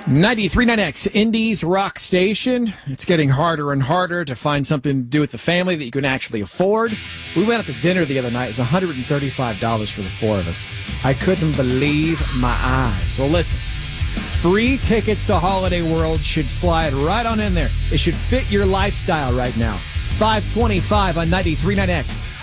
93.9X, Indies Rock Station. It's getting harder and harder to find something to do with the family that you can actually afford. We went out to dinner the other night. It was $135 for the four of us. I couldn't believe my eyes. Well, listen, free tickets to Holiday World should slide right on in there. It should fit your lifestyle right now. 525 on 93.9X.